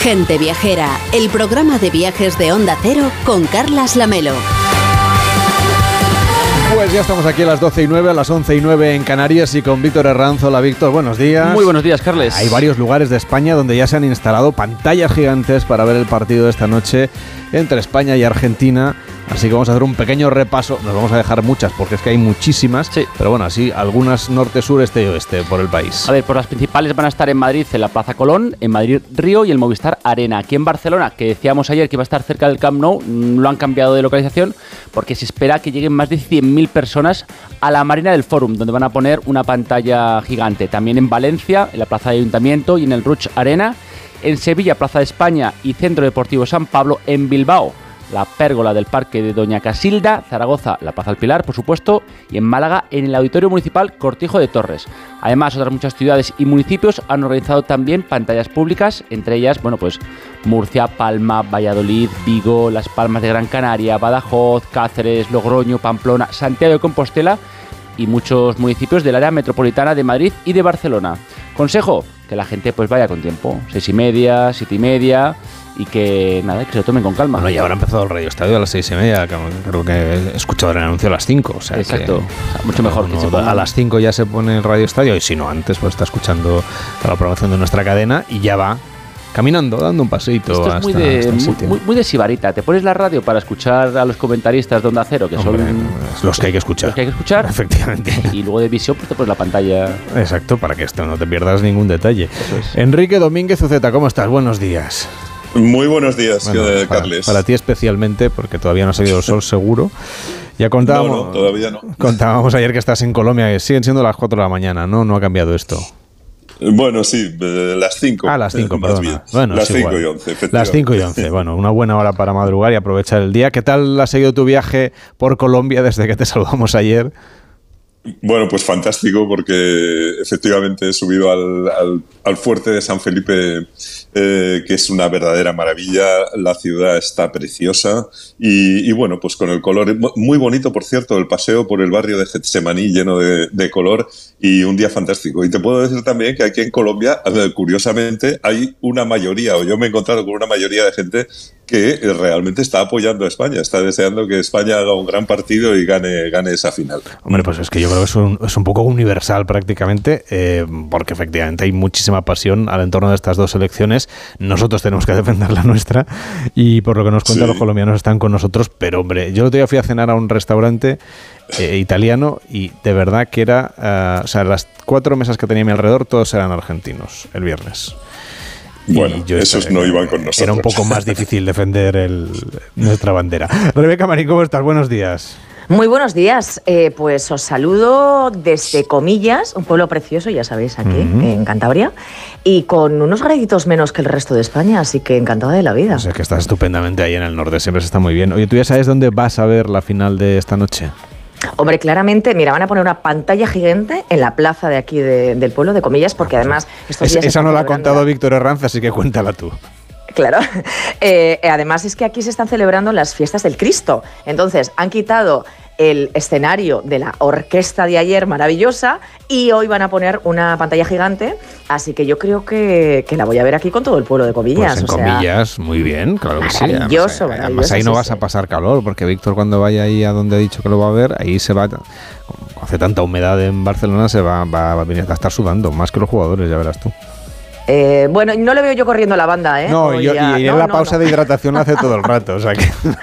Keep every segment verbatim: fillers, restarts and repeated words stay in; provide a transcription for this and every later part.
Gente Viajera, el programa de viajes de Onda Cero con Carlas Lamelo. Pues ya estamos aquí a las doce y nueve, a las once y nueve en Canarias y con Víctor Herranz. Hola Víctor, buenos días. Muy buenos días, Carles. Hay varios lugares de España donde ya se han instalado pantallas gigantes para ver el partido de esta noche entre España y Argentina. Así que vamos a hacer un pequeño repaso. Nos vamos a dejar muchas porque es que hay muchísimas. Sí. Pero bueno, así algunas norte, sur, este y oeste por el país. A ver, pues las principales van a estar en Madrid, en la Plaza Colón, en Madrid Río y el Movistar Arena. Aquí en Barcelona, que decíamos ayer que iba a estar cerca del Camp Nou, lo han cambiado de localización porque se espera que lleguen más de cien mil personas a la Marina del Fórum, donde van a poner una pantalla gigante. También en Valencia, en la Plaza de Ayuntamiento y en el Ruch Arena. En Sevilla, Plaza de España y Centro Deportivo San Pablo. En Bilbao, la pérgola del Parque de Doña Casilda. Zaragoza, la Plaza del Pilar, por supuesto, y en Málaga, en el Auditorio Municipal Cortijo de Torres. Además, otras muchas ciudades y municipios han organizado también pantallas públicas, entre ellas, bueno, pues Murcia, Palma, Valladolid, Vigo, Las Palmas de Gran Canaria, Badajoz, Cáceres, Logroño, Pamplona, Santiago de Compostela y muchos municipios del área metropolitana de Madrid y de Barcelona. Consejo, que la gente pues vaya con tiempo, seis y media, siete y media, y que nada, que se lo tomen con calma. Bueno, ya habrá empezado el Radio Estadio a las seis y media, creo que he escuchado el anuncio a las cinco. O sea, exacto, que, o sea, mucho mejor. No, que se ponga... A las cinco ya se pone el Radio Estadio, y si no antes, pues está escuchando la programación de nuestra cadena y ya va caminando, dando un paseíto. Esto es hasta, muy, de, hasta el muy, sitio. muy, muy de sibarita. Te pones la radio para escuchar a los comentaristas de Onda Cero, que Hombre, son los que hay que escuchar. Los que hay que escuchar. Efectivamente. Y luego de visión, pues te pones la pantalla. Exacto, para que esto no te pierdas ningún detalle. Eso es. Enrique Domínguez Uceta, ¿cómo estás? Buenos días. Muy buenos días, bueno, eh, para, Carles. Para ti especialmente, porque todavía no ha salido el sol seguro. Ya contábamos, no, no, todavía no. Contábamos ayer que estás en Colombia, que siguen siendo las cuatro de la mañana, ¿no? No ha cambiado esto. Bueno, sí, eh, las cinco. Ah, las cinco, eh, perdona. Bueno, las cinco y once. once, Las cinco y once. Bueno, una buena hora para madrugar y aprovechar el día. ¿Qué tal ha seguido tu viaje por Colombia desde que te saludamos ayer? Bueno, pues fantástico, porque efectivamente he subido al, al, al fuerte de San Felipe, eh, que es una verdadera maravilla. La ciudad está preciosa y, y bueno, pues con el color muy bonito, por cierto, el paseo por el barrio de Getsemaní lleno de, de color y un día fantástico. Y te puedo decir también que aquí en Colombia, curiosamente, hay una mayoría, o yo me he encontrado con una mayoría de gente que realmente está apoyando a España, está deseando que España haga un gran partido y gane, gane esa final. Hombre, pues es que yo creo que es un, es un poco universal prácticamente, eh, porque efectivamente hay muchísima pasión al entorno de estas dos selecciones. Nosotros tenemos que defender la nuestra y por lo que nos cuentan sí. Los colombianos están con nosotros, pero hombre, yo el otro día fui a cenar a un restaurante eh, italiano y de verdad que era, uh, o sea, las cuatro mesas que tenía a mi alrededor todos eran argentinos el viernes. Bueno, yo esos no iban con nosotros. Era un poco más difícil defender el, nuestra bandera. Rebeca Marín, ¿cómo estás? Buenos días. Muy buenos días. Eh, pues os saludo desde Comillas, un pueblo precioso, ya sabéis, aquí, uh-huh. en Cantabria, y con unos graditos menos que el resto de España, así que encantada de la vida. O sea, que estás estupendamente ahí en el norte, siempre se está muy bien. Oye, ¿tú ya sabes dónde vas a ver la final de esta noche? Hombre, claramente, mira, van a poner una pantalla gigante en la plaza de aquí de, del pueblo de Comillas, porque además estos días... Es, esa no la ha contado la... Víctor Herranz, así que cuéntala tú. Claro. Eh, además es que aquí se están celebrando las fiestas del Cristo. Entonces, han quitado el escenario de la orquesta de ayer maravillosa y hoy van a poner una pantalla gigante, así que yo creo que, que la voy a ver aquí con todo el pueblo de Comillas. Pues en o Comillas, sea, muy bien, claro que sí. Maravilloso, además, además ahí no vas a pasar calor, porque Víctor cuando vaya ahí a donde ha dicho que lo va a ver, ahí se va, hace tanta humedad en Barcelona, se va, va a venir a estar sudando, más que los jugadores, ya verás tú. Eh, bueno, no le veo yo corriendo la banda, ¿eh? No, yo, ya, y en no, la no, pausa no. de hidratación hace todo el rato, o sea que... no,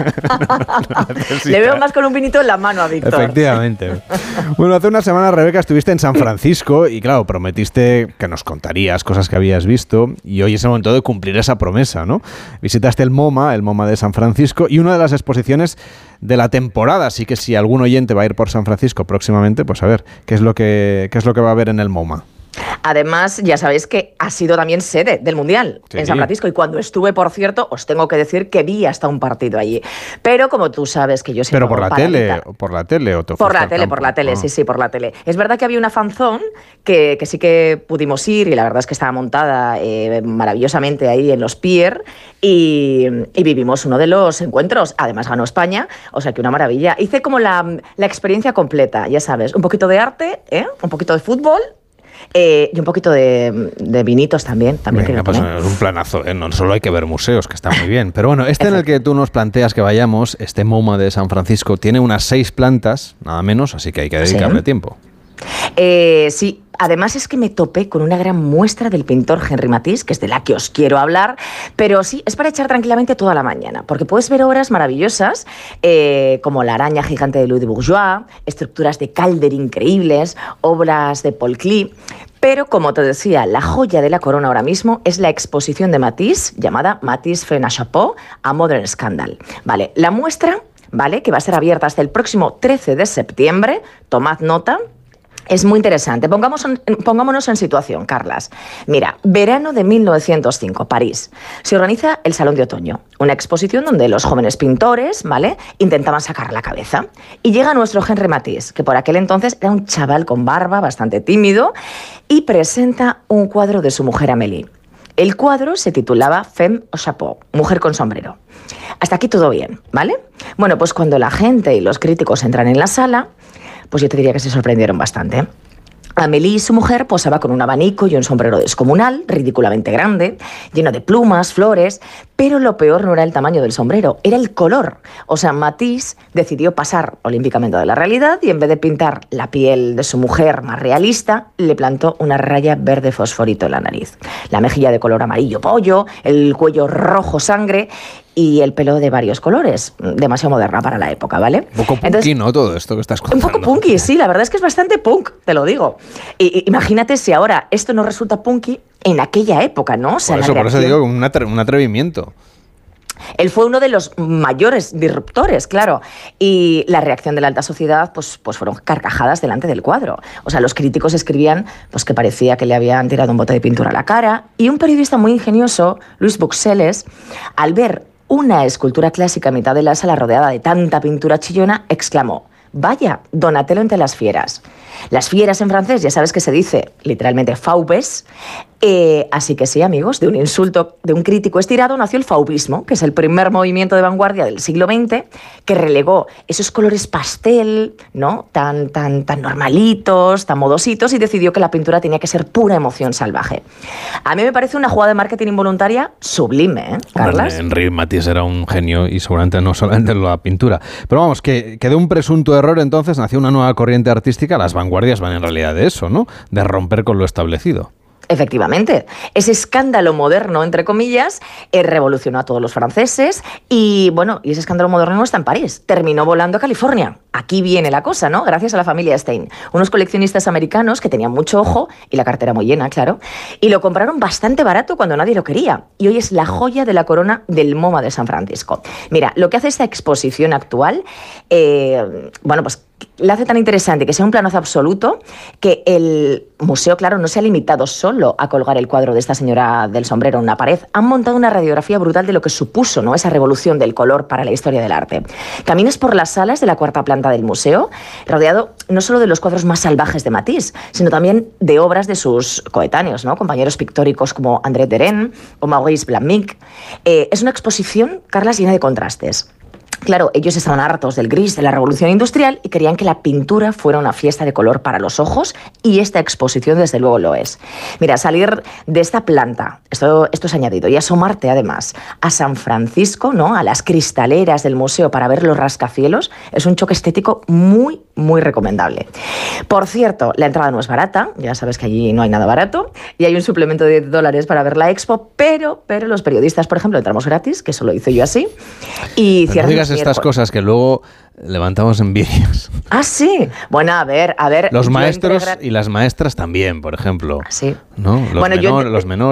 no le veo más con un vinito en la mano a Víctor. Efectivamente. Bueno, hace una semana, Rebeca, estuviste en San Francisco y, claro, prometiste que nos contarías cosas que habías visto y hoy es el momento de cumplir esa promesa, ¿no? Visitaste el MoMA, el MoMA de San Francisco, y una de las exposiciones de la temporada, así que si algún oyente va a ir por San Francisco próximamente, pues a ver, ¿qué es lo que, qué es lo que va a haber en el MoMA? Además, ya sabéis que ha sido también sede del Mundial sí. en San Francisco y cuando estuve, por cierto, os tengo que decir que vi hasta un partido allí. Pero como tú sabes que yo siempre... ¿Pero por la tele? ¿Por la tele o te Por la tele, por la tele, ah. sí, sí, por la tele. Es verdad que había una fanzone que, que sí que pudimos ir y la verdad es que estaba montada eh, maravillosamente ahí en los pier y, y vivimos uno de los encuentros. Además ganó España, o sea que una maravilla. Hice como la, la experiencia completa, ya sabes, un poquito de arte, ¿eh? un poquito de fútbol Eh, y un poquito de, de vinitos también. también Venga, pues poner. es un planazo, ¿eh? No solo hay que ver museos, que está muy bien. Pero bueno, este en el que tú nos planteas que vayamos, este MoMA de San Francisco, tiene unas seis plantas, nada menos, así que hay que dedicarle ¿Sí? tiempo. Eh, sí, además es que me topé con una gran muestra del pintor Henri Matisse, que es de la que os quiero hablar, pero sí, es para echar tranquilamente toda la mañana, porque puedes ver obras maravillosas, eh, como la araña gigante de Louis de Bourgeois, estructuras de Calder increíbles, obras de Paul Klee. Pero, como te decía, la joya de la corona ahora mismo es la exposición de Matisse, llamada Matisse fait un chapeau a Modern Scandal. Vale, la muestra, ¿vale?, que va a ser abierta hasta el próximo trece de septiembre, tomad nota. Es muy interesante. Pongamos en, pongámonos en situación, Carlas. Mira, verano de mil novecientos cinco, París. Se organiza el Salón de Otoño, una exposición donde los jóvenes pintores, ¿vale?, intentaban sacar la cabeza. Y llega nuestro Henri Matisse, que por aquel entonces era un chaval con barba, bastante tímido, y presenta un cuadro de su mujer Amélie. El cuadro se titulaba Femme au chapeau, mujer con sombrero. Hasta aquí todo bien, ¿vale? Bueno, pues cuando la gente y los críticos entran en la sala, pues yo te diría que se sorprendieron bastante. Amélie y su mujer posaba con un abanico y un sombrero descomunal, ridículamente grande, lleno de plumas, flores, pero lo peor no era el tamaño del sombrero, era el color. O sea, Matisse decidió pasar olímpicamente de la realidad y en vez de pintar la piel de su mujer más realista, le plantó una raya verde fosforito en la nariz, la mejilla de color amarillo pollo, el cuello rojo sangre y el pelo de varios colores, demasiado moderna para la época, ¿vale? Un poco punky, Entonces, ¿no? Todo esto que estás contando. Un poco punky, sí, la verdad es que es bastante punk, te lo digo. Y, y, imagínate si ahora esto no resulta punky en aquella época, ¿no? O sea, por eso, la por eso digo, un, atre un atrevimiento. Él fue uno de los mayores disruptores, claro, y la reacción de la alta sociedad pues, pues fueron carcajadas delante del cuadro. O sea, los críticos escribían pues, que parecía que le habían tirado un bote de pintura a la cara, y un periodista muy ingenioso, Louis Buxelles, al ver una escultura clásica a mitad de la sala rodeada de tanta pintura chillona, exclamó: «Vaya, Donatello entre las fieras». Las fieras en francés, ya sabes que se dice literalmente faubes. Eh, así que sí, amigos, de un insulto de un crítico estirado nació el faubismo, que es el primer movimiento de vanguardia del siglo veinte que relegó esos colores pastel, ¿no?, tan, tan, tan normalitos, tan modositos, y decidió que la pintura tenía que ser pura emoción salvaje. A mí me parece una jugada de marketing involuntaria sublime, ¿eh, Carlas? Henri Matisse era un genio y seguramente no solamente en la pintura. Pero vamos, que, que de un presunto error entonces nació una nueva corriente artística. Las vanguardias van en realidad de eso, ¿no?, de romper con lo establecido. Efectivamente, ese escándalo moderno, entre comillas, eh, revolucionó a todos los franceses y, bueno, y ese escándalo moderno no está en París, terminó volando a California. Aquí viene la cosa, ¿no? Gracias a la familia Stein, unos coleccionistas americanos que tenían mucho ojo y la cartera muy llena, claro, y lo compraron bastante barato cuando nadie lo quería. Y hoy es la joya de la corona del MoMA de San Francisco. Mira, lo que hace esta exposición actual, eh, bueno, pues la hace tan interesante que sea un planazo absoluto, que el museo, claro, no se ha limitado solo a colgar el cuadro de esta señora del sombrero en una pared. Han montado una radiografía brutal de lo que supuso, ¿no?, esa revolución del color para la historia del arte. Caminas por las salas de la cuarta planta del museo, rodeado no solo de los cuadros más salvajes de Matisse, sino también de obras de sus coetáneos, ¿no?, compañeros pictóricos como André Derain o Maurice Blahnik. Eh, es una exposición, Carlas, llena de contrastes. Claro, ellos estaban hartos del gris de la revolución industrial y querían que la pintura fuera una fiesta de color para los ojos, y esta exposición desde luego lo es. Mira, salir de esta planta, esto, esto es añadido, y asomarte además a San Francisco, ¿no?, a las cristaleras del museo para ver los rascacielos, es un choque estético muy, muy recomendable. Por cierto, la entrada no es barata, ya sabes que allí no hay nada barato, y hay un suplemento de diez dólares para ver la expo, pero, pero los periodistas, por ejemplo, entramos gratis, que eso lo hice yo así, y cierran estas cosas que luego levantamos envidias. Ah, sí. Bueno, a ver, a ver. Los maestros entre... y las maestras también, por ejemplo. Sí. ¿No? Los, bueno, menor, yo... los menores.